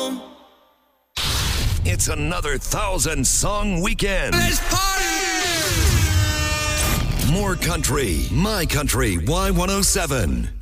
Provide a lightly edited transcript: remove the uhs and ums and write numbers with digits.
It's another 1,000-song weekend. Let's party! More country, my country, Y107.